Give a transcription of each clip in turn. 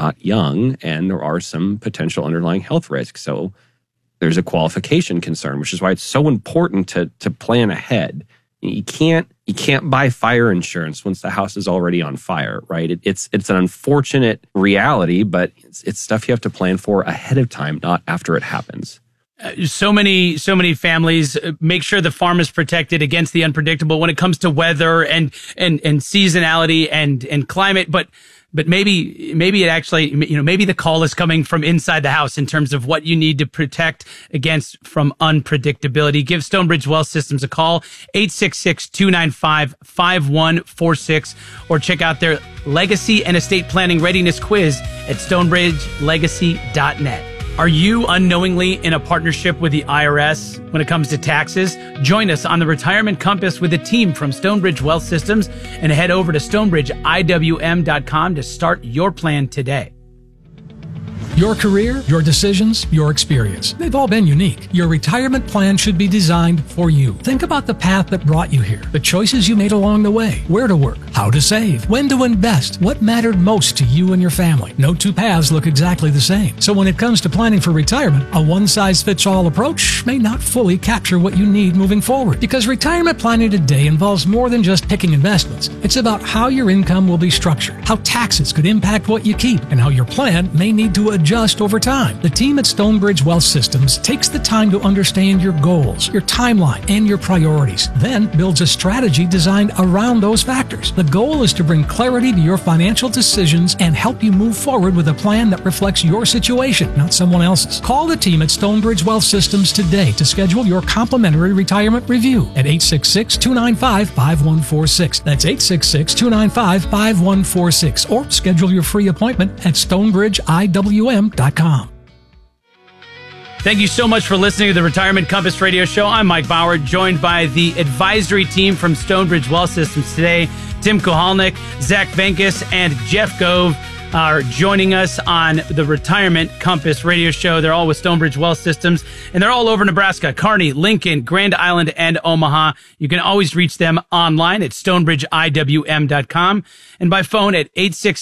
not young, and there are some potential underlying health risks. So there's a qualification concern, which is why it's so important to plan ahead. You can't buy fire insurance once the house is already on fire, right? It's an unfortunate reality, but it's stuff you have to plan for ahead of time, not after it happens. So many families make sure the farm is protected against the unpredictable when it comes to weather and seasonality and climate, but maybe it actually, maybe the call is coming from inside the house in terms of what you need to protect against from unpredictability. Give Stonebridge Wealth Systems a call, 866-295-5146, or check out their Legacy and Estate Planning Readiness Quiz at stonebridgelegacy.net. Are you unknowingly in a partnership with the IRS when it comes to taxes? Join us on the Retirement Compass with a team from Stonebridge Wealth Systems and head over to stonebridgeiwm.com to start your plan today. Your career, your decisions, your experience. They've all been unique. Your retirement plan should be designed for you. Think about the path that brought you here, the choices you made along the way, where to work, how to save, when to invest, what mattered most to you and your family. No two paths look exactly the same. So when it comes to planning for retirement, a one-size-fits-all approach may not fully capture what you need moving forward. Because retirement planning today involves more than just picking investments. It's about how your income will be structured, how taxes could impact what you keep, and how your plan may need to adjust over time. The team at Stonebridge Wealth Systems takes the time to understand your goals, your timeline, and your priorities, then builds a strategy designed around those factors. The goal is to bring clarity to your financial decisions and help you move forward with a plan that reflects your situation, not someone else's. Call the team at Stonebridge Wealth Systems today to schedule your complimentary retirement review at 866-295-5146. That's 866-295-5146. Or schedule your free appointment at stonebridgeiwm.com. Thank you so much for listening to the Retirement Compass Radio Show. I'm Mike Bauer, joined by the advisory team from Stonebridge Wealth Systems today. Tim Kohalnik, Zach Venkis, and Jeff Gove are joining us on the Retirement Compass Radio Show. They're all with Stonebridge Wealth Systems, and they're all over Nebraska, Kearney, Lincoln, Grand Island, and Omaha. You can always reach them online at stonebridgeiwm.com and by phone at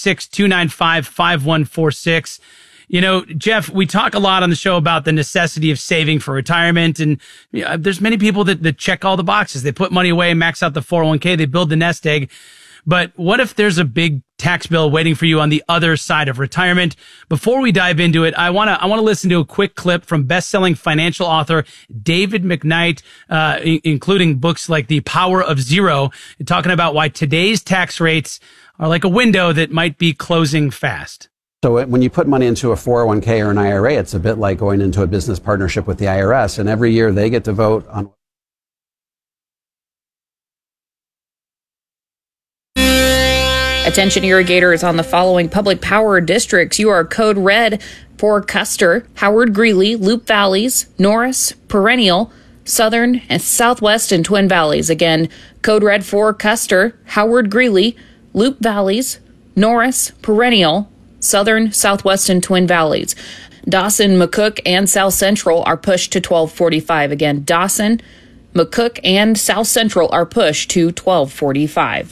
866-295-5146. You know, Jeff, we talk a lot on the show about the necessity of saving for retirement. And there's many people that check all the boxes. They put money away, max out the 401k, they build the nest egg. But what if there's a big tax bill waiting for you on the other side of retirement? Before we dive into it, I want to listen to a quick clip from best-selling financial author David McKnight, including books like The Power of Zero, talking about why today's tax rates are like a window that might be closing fast. So when you put money into a 401k or an IRA, it's a bit like going into a business partnership with the IRS, and every year they get to vote on. Attention irrigators on the following public power districts. You are code red for Custer, Howard Greeley, Loup Valleys, Norris, Perennial, Southern, and Southwest and Twin Valleys. Again, code red for Custer, Howard Greeley, Loup Valleys, Norris, Perennial, Southern, Southwest, and Twin Valleys. Dawson, McCook, and South Central are pushed to 1245. Again, Dawson, McCook, and South Central are pushed to 1245.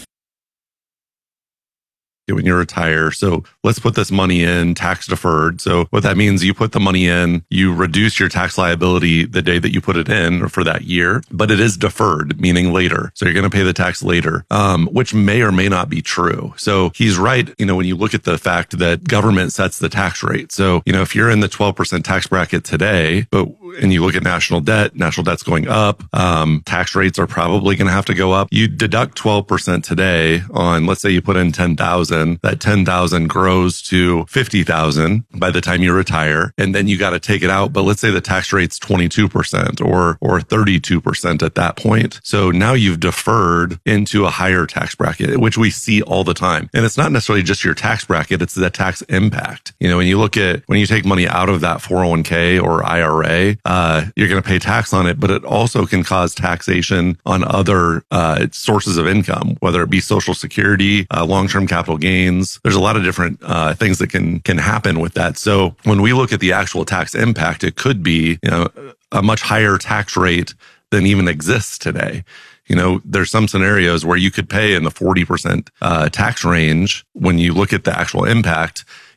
When you retire. So let's put this money in tax deferred. So what that means, you put the money in, you reduce your tax liability the day that you put it in or for that year, but it is deferred, meaning later. So you're going to pay the tax later, which may or may not be true. So he's right. When you look at the fact that government sets the tax rate. So, if you're in the 12% tax bracket today, and you look at national debt's going up. Tax rates are probably going to have to go up. You deduct 12% today on, let's say you put in 10,000. That 10,000 grows to 50,000 by the time you retire, and then you got to take it out. But let's say the tax rate's 22% or 32% at that point. So now you've deferred into a higher tax bracket, which we see all the time. And it's not necessarily just your tax bracket; it's the tax impact. When you take money out of that 401k or IRA, you're going to pay tax on it, but it also can cause taxation on other sources of income, whether it be Social Security, long-term capital gains. There's a lot of different things that can happen with that. So when we look at the actual tax impact, it could be a much higher tax rate than even exists today. There's some scenarios where you could pay in the 40% tax range when you look at the actual impact.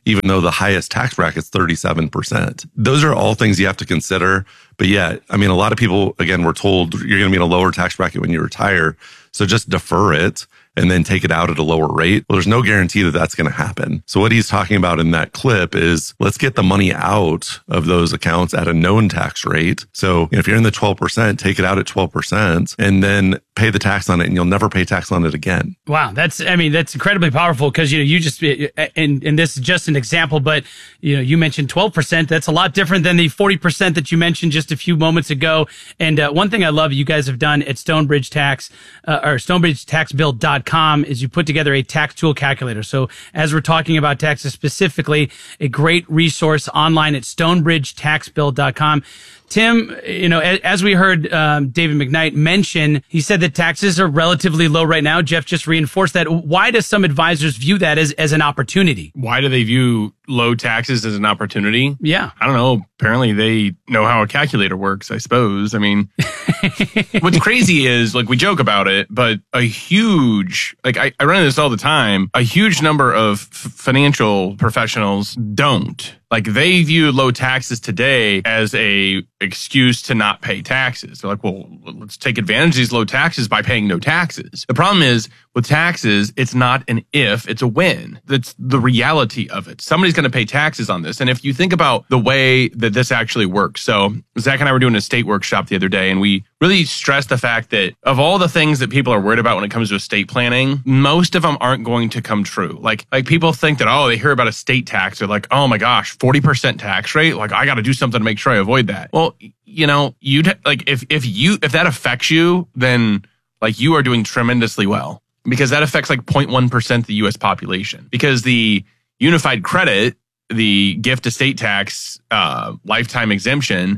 even though the highest tax bracket's 37%. Those are all things you have to consider. But yeah, I mean, a lot of people, again, we're told you're going to be in a lower tax bracket when you retire. So just defer it and then take it out at a lower rate. Well, there's no guarantee that that's going to happen. So what he's talking about in that clip is let's get the money out of those accounts at a known tax rate. So if you're in the 12%, take it out at 12% and then pay the tax on it, and you'll never pay tax on it again. Wow. That's incredibly powerful because, you just, and this is just an example, but, you mentioned 12%. That's a lot different than the 40% that you mentioned just a few moments ago. And one thing I love you guys have done at Stonebridge Tax, or StonebridgeTaxBill.com is you put together a tax tool calculator. So as we're talking about taxes specifically, a great resource online at StonebridgeTaxBill.com. Tim, as we heard David McKnight mention, he said that taxes are relatively low right now. Jeff just reinforced that. Why do some advisors view that as an opportunity? Why do they view low taxes as an opportunity? Yeah. I don't know. Apparently they know how a calculator works, I suppose. I mean, what's crazy is, we joke about it, but a huge, I run into this all the time, a huge number of financial professionals don't. They view low taxes today as a excuse to not pay taxes. They're like, well, let's take advantage of these low taxes by paying no taxes. The problem is with taxes, it's not an if, it's a when. That's the reality of it. Somebody's going to pay taxes on this. And if you think about the way that this actually works. So Zach and I were doing a estate workshop the other day, and we really stressed the fact that of all the things that people are worried about when it comes to estate planning, most of them aren't going to come true. Like people think that, they hear about estate tax. They're like, oh my gosh, 40% tax rate. I got to do something to make sure I avoid that. Well, you'd if that affects you, then you are doing tremendously well, because that affects 0.1% of the U.S. population, because the unified credit, the gift estate tax lifetime exemption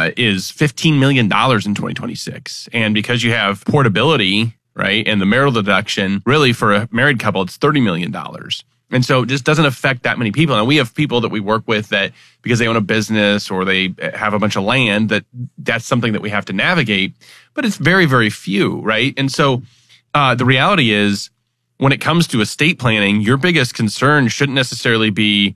is $15 million in 2026. And because you have portability, right, and the marital deduction, really for a married couple, it's $30 million. And so it just doesn't affect that many people. And we have people that we work with that, because they own a business or they have a bunch of land, that's something that we have to navigate. But it's very, very few, right? And so the reality is, when it comes to estate planning, your biggest concern shouldn't necessarily be,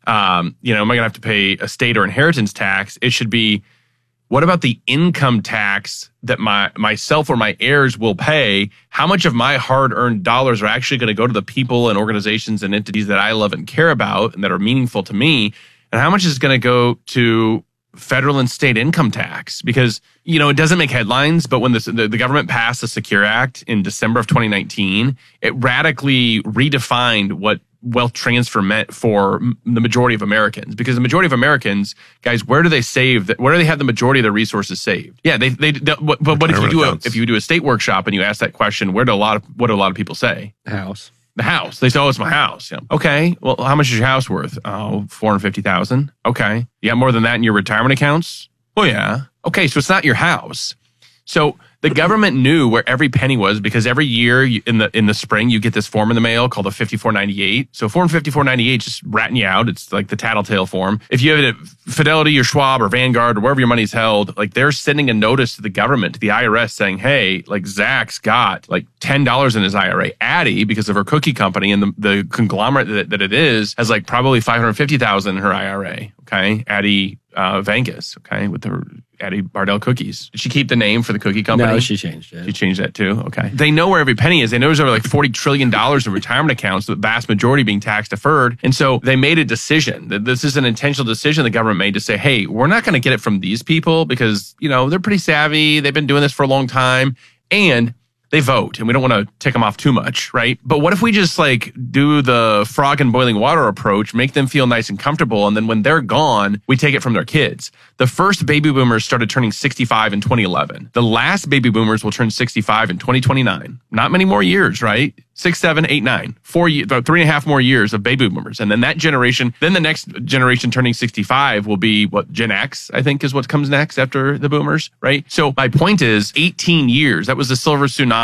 am I going to have to pay estate or inheritance tax? It should be, what about the income tax that myself or my heirs will pay? How much of my hard-earned dollars are actually going to go to the people and organizations and entities that I love and care about and that are meaningful to me? And how much is going to go to federal and state income tax? Because, it doesn't make headlines, but when the government passed the Secure Act in December of 2019, it radically redefined what wealth transfer meant for the majority of Americans. Because the majority of Americans, guys, where do they save? Where do they have the majority of their resources saved? Yeah, but what if you do a state workshop and you ask that question? What do a lot of people say? The house. They say, it's my house. Yeah. Okay. Well, how much is your house worth? Oh, $450,000. Okay. You got more than that in your retirement accounts? Oh, yeah. Okay. So it's not your house. So the government knew where every penny was, because every year in the spring, you get this form in the mail called a 5498. So Form 5498 just ratting you out. It's like the tattletale form. If you have it at Fidelity or Schwab or Vanguard or wherever your money's held, they're sending a notice to the government, to the IRS, saying, hey, Zach's got $10 in his IRA. Addie, because of her cookie company and the conglomerate that it is, has probably $550,000 in her IRA. Okay. Addie Vegas, okay, with her Addie Bardell cookies. Did she keep the name for the cookie company? No, she changed it. She changed that too? Okay. They know where every penny is. They know there's over $40 trillion in retirement accounts, the vast majority being tax deferred. And so they made a decision. This is an intentional decision the government made to say, hey, we're not going to get it from these people because, they're pretty savvy. They've been doing this for a long time. And they vote, and we don't want to tick them off too much, right? But what if we just do the frog in boiling water approach, make them feel nice and comfortable, and then when they're gone, we take it from their kids? The first baby boomers started turning 65 in 2011. The last baby boomers will turn 65 in 2029. Not many more years, right? 6, 7, 8, 9, 4 years, 3.5 more years of baby boomers. And then the next generation turning 65 will be Gen X, I think, is what comes next after the boomers, right? So my point is 18 years. That was the silver tsunami.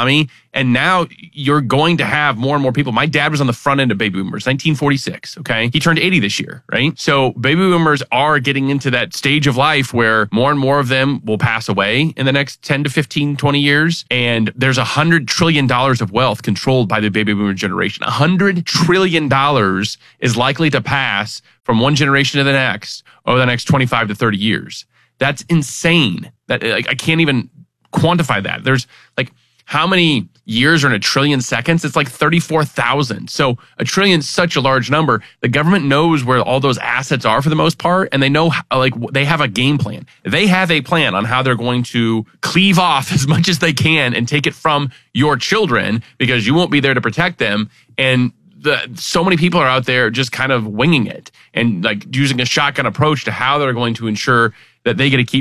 And now you're going to have more and more people. My dad was on the front end of baby boomers, 1946. Okay. He turned 80 this year, right? So baby boomers are getting into that stage of life where more and more of them will pass away in the next 10 to 15, 20 years. And there's $100 trillion of wealth controlled by the baby boomer generation. $100 trillion is likely to pass from one generation to the next over the next 25 to 30 years. That's insane. That I can't even quantify that. There's like, how many years are in a trillion seconds? It's like 34,000. So a trillion is such a large number. The government knows where all those assets are for the most part, and they know, like, they have a game plan. They have a plan on how they're going to cleave off as much as they can and take it from your children because you won't be there to protect them. And so many people are out there just kind of winging it and like using a shotgun approach to how they're going to ensure that they get to keep